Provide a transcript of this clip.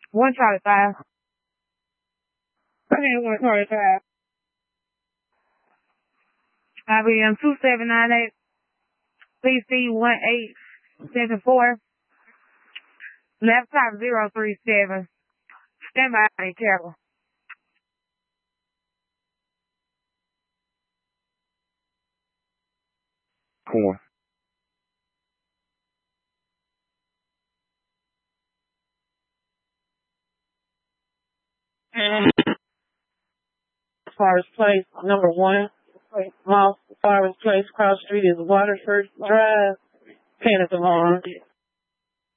One Charlie 5. Okay, one Charlie 5. IBM 2798. PC 1874. Laptop 037. Stand by, careful. Cool. Forest Place, number 1. Moss Forest Place, cross street is Waterford Drive. Panic alarm.